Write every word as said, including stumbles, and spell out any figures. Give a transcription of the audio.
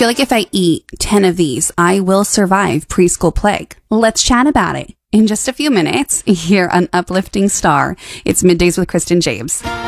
feel like if I eat ten of these, I will survive preschool plague. Let's chat about it in just a few minutes here on Uplifting Star. It's Middays with Kristen James.